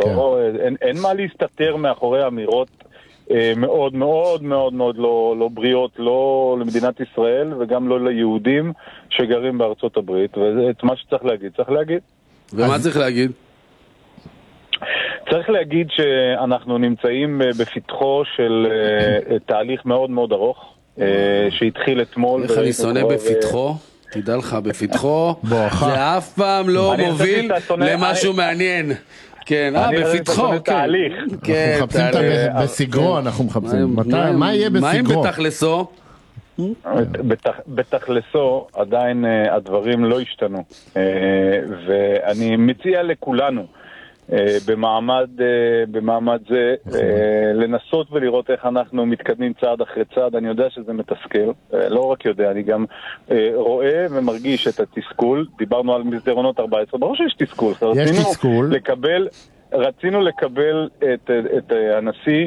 אין מה להסתתר מאחורי אמירות מאוד מאוד מאוד מאוד לא בריאות, לא למדינת ישראל וגם לא ליהודים שגרים בארצות הברית, ואת מה שצריך להגיד, צריך להגיד. ומה צריך להגיד? צריך להגיד שאנחנו נמצאים בפתחו של תהליך מאוד מאוד ארוך, שהתחיל אתמול. איך אני שונא בפתחו? תדע לך, בפתחו זה אף פעם לא מוביל למשהו מעניין. כן, בפתחו, כן. אנחנו מחפשים בסגרו, אנחנו מחפשים. מה יהיה בסגרו? מה אם בתכלסו? בתכלסו עדיין הדברים לא השתנו, ואני מציע לכולנו במעמד זה לנסות ולראות איך אנחנו מתקדמים צעד אחרי צעד. אני יודע שזה מתסכל, לא רק יודע, אני גם רואה ומרגיש את התסכול. דיברנו על מסדרונות 14, ברור שיש תסכול. יש תסכול. רצינו לקבל את הנשיא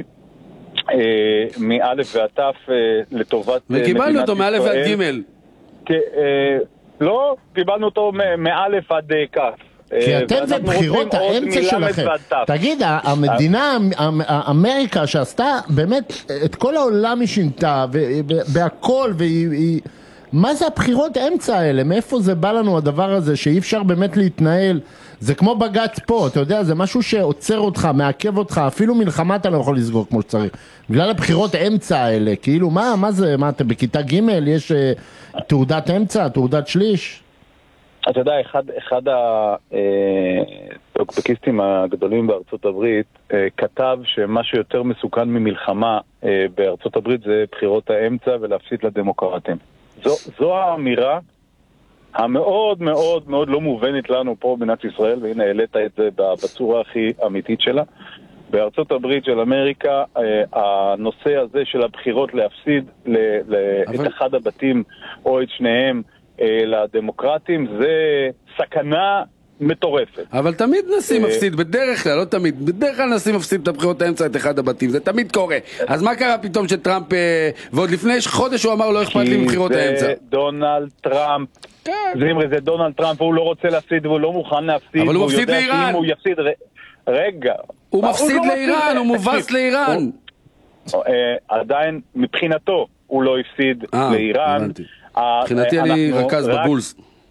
מאלף ועד תף לטובת וקיבלנו אותו מאלף ועד ג'. לא, קיבלנו אותו מאלף עד כף. כי אתם זה בחירות האמצע שלכם. תגיד, המדינה, אמריקה שעשתה באמת את כל העולם היא שינתה בהכל, מה זה הבחירות האמצע האלה? מאיפה זה בא לנו הדבר הזה שאי אפשר באמת להתנהל? זה כמו בג"ץ פה, אתה יודע, זה משהו שעוצר אותך, מעכב אותך, אפילו מלחמה אתה לא יכול לסגור כמו שצריך. בגלל הבחירות האמצע האלה, כאילו מה זה, מה אתם בכיתה ג' יש תעודת אמצע, תעודת שליש? אתה יודע, אחד הטוקבקיסטים הגדולים בארצות הברית כתב שמה שיותר מסוכן ממלחמה בארצות הברית זה בחירות האמצע ולהפסיד לדמוקרטים. זו האמירה המאוד מאוד מאוד לא מובנת לנו פה במדינת ישראל, והנה העלית את זה בצורה הכי אמיתית שלה. בארצות הברית של אמריקה, הנושא הזה של הבחירות להפסיד את אחד הבתים או את שניהם לדמוקרטים, זה סכנה מטורפת. אבל תמיד נשיא מפסיד, בדרך כלל, לא תמיד, בדרך כלל נשיא מפסיד את הבחירות האמצע את אחד הבתים, זה תמיד קורה. אז מה קרה פתאום שטראמפ, ועוד לפני חודש הוא אמר לא אכפת לי מבחירות האמצע? כי זה דונלד טראמפ, זה דונלד טראמפ, הוא לא רוצה להפסיד והוא לא מוכן להפסיד. אבל הוא מפסיד לאיראן. רגע. הוא מפסיד לאיראן, הוא מובס לאיראן. עדיין, מבחינתו, הוא לא הפסיד לאיראן. מבחינתי אני רכז בבולס.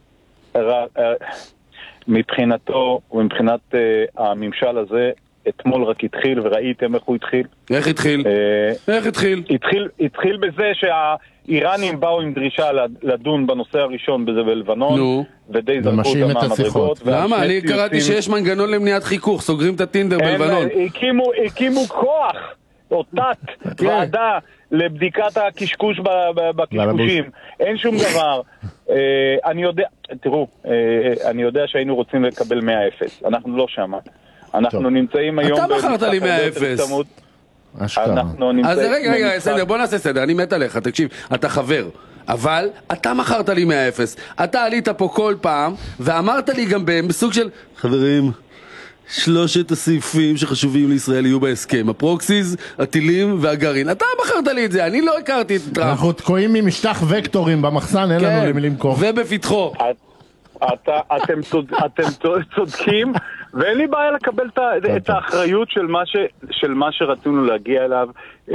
מבחינתו ומבחינת הממשל הזה, אתמול רק התחיל, וראיתם איך הוא התחיל. איך התחיל? איך התחיל? התחיל בזה שהאיראנים באו עם דרישה לדון בנושא הראשון בזה בלבנון, ודי זרקו אותם מהמדרגות. למה? אני קראתי שיש מנגנון למניעת חיכוך, סוגרים את הטינדר בלבנון. הקימו כוח, או תת ועדה לבדיקת הקשקוש בקשקושים. אין שום דבר. אני יודע שהיינו רוצים לקבל 100-0. אנחנו לא שם. אנחנו נמצאים היום... אתה בחרת לי 100-0. אז רגע, סדר, בוא נעשה סדר. אני מת עליך, תקשיב, אתה חבר. אבל אתה מחרת לי 100-0. אתה עלית פה כל פעם, ואמרת לי גם בסוג של... חברים... 3 הסעיפים שחשובים לישראל יהיו בהסכם, הפרוקסיז, הטילים והגרעין. אתה בחרת לי את זה, אני לא הכרתי את טראמפ. אנחנו תקועים ממשטח וקטורים במחסן, אין לנו למי למכור. ובפתחו. אתם צודקים, ואין לי בעיה לקבל את האחריות של מה שרצינו להגיע אליו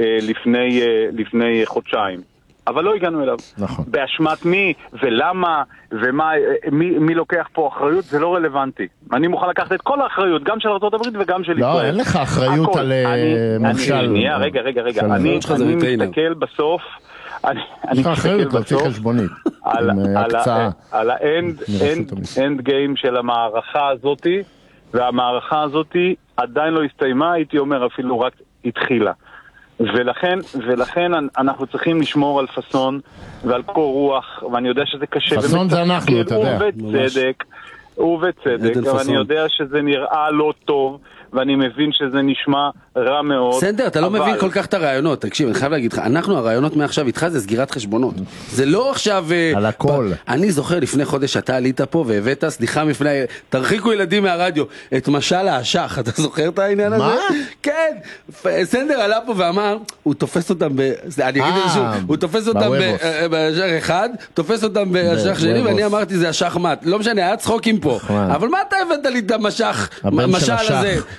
לפני חודשיים. אבל לא הגענו אליו. נכון. באשמת מי ולמה ומי לוקח פה אחריות, זה לא רלוונטי. אני מוכן לקחת את כל האחריות, גם של ארצות הברית וגם של ישראל. לא, אין לך אחריות על ממשל. רגע. אני מסתכל בסוף, יש לך אחריות להוציא חשבונית. על האנד גיים של המערכה הזאת, והמערכה הזאת עדיין לא הסתיימה, הייתי אומר אפילו רק התחילה. ולכן אנחנו צריכים לשמור על פסון ועל קור רוח, ואני יודע שזה קשה. פסון זה אנחנו, אתה יודע. ובצדק, אבל אני יודע שזה נראה לא טוב, ואני מבין שזה נשמע רע מאוד. סנדר, אתה לא מבין כל כך את הרעיונות. תקשיב, אני חייב להגיד לך, אנחנו הרעיונות מעכשיו איתך זה סגירת חשבונות. זה לא עכשיו... על הכל. אני זוכר לפני חודש אתה עלית פה והבאת, סליחה מפני... תרחיקו ילדים מהרדיו, את משל האשך. אתה זוכר את העניין הזה? מה? כן. סנדר עלה פה ואמר, הוא תופס אותם אני אגיד את זה שוב, הוא תופס אותם באשך אחד, תופס אותם באשך שני, ואני אמרתי זה השחמט. לא משנה, היה צחוקים פה. אבל מה אתה הבאת לי את המשל הזה?